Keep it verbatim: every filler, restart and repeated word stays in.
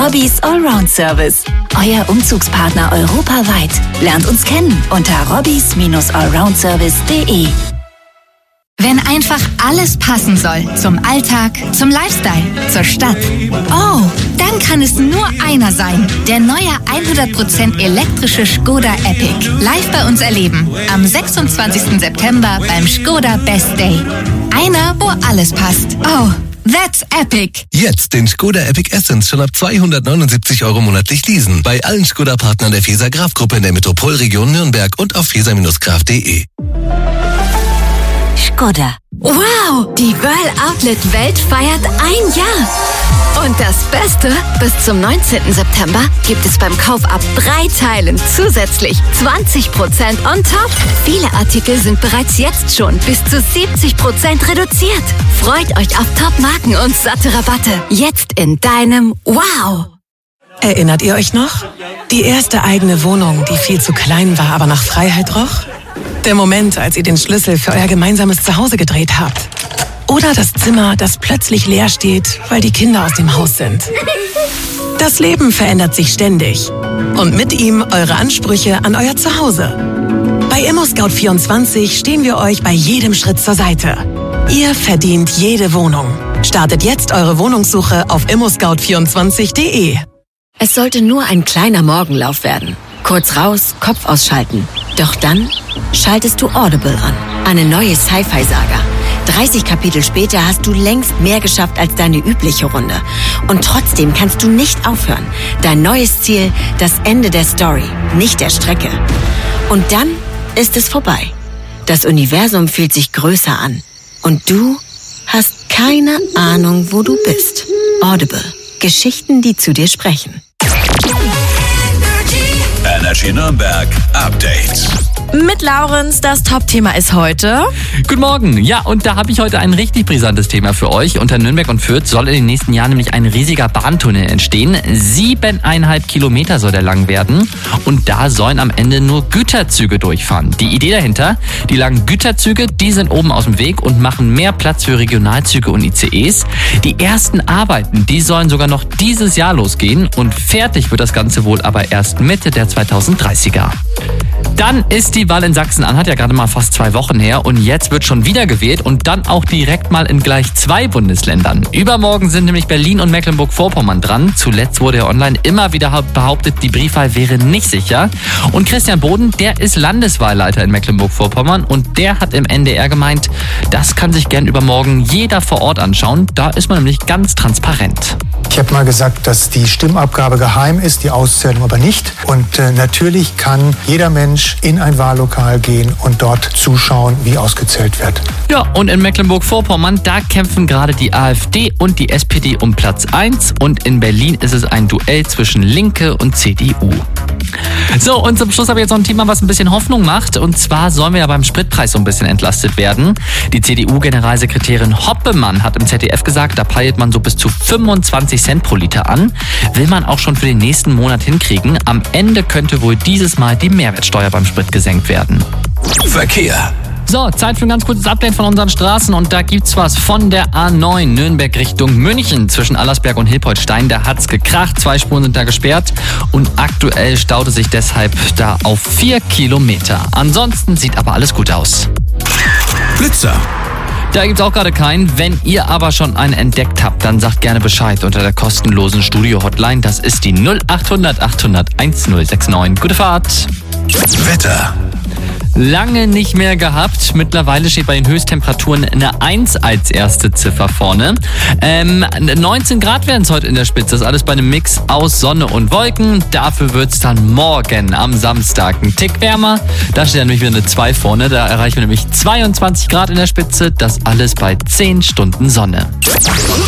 Robbys Allround Service. Euer Umzugspartner europaweit. Lernt uns kennen unter robbys allround service punkt de. Wenn einfach alles passen soll. Zum Alltag, zum Lifestyle, zur Stadt. Oh, dann kann es nur einer sein. Der neue hundert Prozent elektrische Skoda Epic. Live bei uns erleben. Am sechsundzwanzigsten September beim Skoda Best Day. Einer, wo alles passt. Oh, that's epic. Jetzt den Skoda Epic Essence schon ab zweihundertneunundsiebzig Euro monatlich leasen. Bei allen Skoda-Partnern der Feser Graf-Gruppe in der Metropolregion Nürnberg und auf feser graf punkt de. Skoda. Wow, die Wöll Outlet Welt feiert ein Jahr. Und das Beste, bis zum neunzehnten September gibt es beim Kauf ab drei Teilen zusätzlich zwanzig Prozent on top. Viele Artikel sind bereits jetzt schon bis zu siebzig Prozent reduziert. Freut euch auf Top-Marken und satte Rabatte. Jetzt in deinem Wow. Erinnert ihr euch noch? Die erste eigene Wohnung, die viel zu klein war, aber nach Freiheit roch? Der Moment, als ihr den Schlüssel für euer gemeinsames Zuhause gedreht habt. Oder das Zimmer, das plötzlich leer steht, weil die Kinder aus dem Haus sind. Das Leben verändert sich ständig. Und mit ihm eure Ansprüche an euer Zuhause. Bei ImmoScout vierundzwanzig stehen wir euch bei jedem Schritt zur Seite. Ihr verdient jede Wohnung. Startet jetzt eure Wohnungssuche auf immoscout vierundzwanzig punkt de. Es sollte nur ein kleiner Morgenlauf werden. Kurz raus, Kopf ausschalten. Doch dann schaltest du Audible an. Eine neue Sci-Fi-Saga. dreißig Kapitel später hast du längst mehr geschafft als deine übliche Runde. Und trotzdem kannst du nicht aufhören. Dein neues Ziel, das Ende der Story, nicht der Strecke. Und dann ist es vorbei. Das Universum fühlt sich größer an. Und du hast keine Ahnung, wo du bist. Audible. Geschichten, die zu dir sprechen. Energy Nürnberg Update. Mit Laurenz, das Top-Thema ist heute. Guten Morgen. Ja, und da habe ich heute ein richtig brisantes Thema für euch. Unter Nürnberg und Fürth soll in den nächsten Jahren nämlich ein riesiger Bahntunnel entstehen. Siebeneinhalb Kilometer soll der lang werden. Und da sollen am Ende nur Güterzüge durchfahren. Die Idee dahinter, die langen Güterzüge, die sind oben aus dem Weg und machen mehr Platz für Regionalzüge und I C Es. Die ersten Arbeiten, die sollen sogar noch dieses Jahr losgehen. Und fertig wird das Ganze wohl aber erst Mitte der zweitausenddreißiger. Dann ist die Wahl in Sachsen-Anhalt ja gerade mal fast zwei Wochen her und jetzt wird schon wieder gewählt und dann auch direkt mal in gleich zwei Bundesländern. Übermorgen sind nämlich Berlin und Mecklenburg-Vorpommern dran. Zuletzt wurde ja online immer wieder behauptet, die Briefwahl wäre nicht sicher. Und Christian Boden, der ist Landeswahlleiter in Mecklenburg-Vorpommern und der hat im N D R gemeint, das kann sich gern übermorgen jeder vor Ort anschauen. Da ist man nämlich ganz transparent. Ich habe mal gesagt, dass die Stimmabgabe geheim ist, die Auszählung aber nicht. Und äh, natürlich kann jeder Mensch in ein Wahllokal gehen und dort zuschauen, wie ausgezählt wird. Ja, und in Mecklenburg-Vorpommern, da kämpfen gerade die AfD und die S P D um Platz eins und in Berlin ist es ein Duell zwischen Linke und C D U. So, und zum Schluss habe ich jetzt noch ein Thema, was ein bisschen Hoffnung macht. Und zwar sollen wir ja beim Spritpreis so ein bisschen entlastet werden. Die C D U-Generalsekretärin Hoppemann hat im Z D F gesagt, da peilt man so bis zu fünfundzwanzig Cent pro Liter an. Will man auch schon für den nächsten Monat hinkriegen. Am Ende könnte wohl dieses Mal die Mehrwertsteuer beim Sprit gesenkt werden. Verkehr. So, Zeit für ein ganz kurzes Update von unseren Straßen und da gibt's was von der A neun Nürnberg Richtung München zwischen Allersberg und Hilpoltstein. Da hat's gekracht, zwei Spuren sind da gesperrt und aktuell staut es sich deshalb da auf vier Kilometer. Ansonsten sieht aber alles gut aus. Blitzer. Da gibt's auch gerade keinen. Wenn ihr aber schon einen entdeckt habt, dann sagt gerne Bescheid unter der kostenlosen Studio-Hotline. Das ist die null achthundert achthundert eintausendneun. Gute Fahrt. Wetter. Lange nicht mehr gehabt. Mittlerweile steht bei den Höchsttemperaturen eine eins als erste Ziffer vorne. Ähm, neunzehn Grad werden es heute in der Spitze. Das ist alles bei einem Mix aus Sonne und Wolken. Dafür wird es dann morgen am Samstag ein Tick wärmer. Da steht nämlich wieder eine zwei vorne. Da erreichen wir nämlich zweiundzwanzig Grad in der Spitze. Das alles bei zehn Stunden Sonne.